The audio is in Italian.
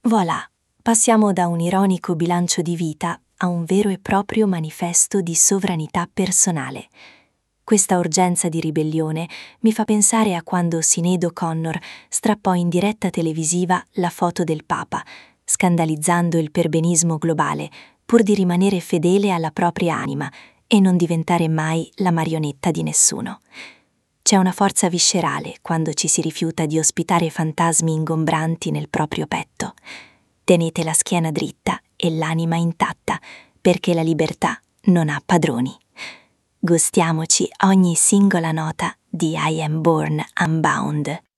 Voilà, passiamo da un ironico bilancio di vita a un vero e proprio manifesto di sovranità personale. Questa urgenza di ribellione mi fa pensare a quando Sinéad O'Connor strappò in diretta televisiva la foto del Papa, scandalizzando il perbenismo globale, pur di rimanere fedele alla propria anima e non diventare mai la marionetta di nessuno. C'è una forza viscerale quando ci si rifiuta di ospitare fantasmi ingombranti nel proprio petto. Tenete la schiena dritta e l'anima intatta, perché la libertà non ha padroni. Gustiamoci ogni singola nota di I Am Born Unbound.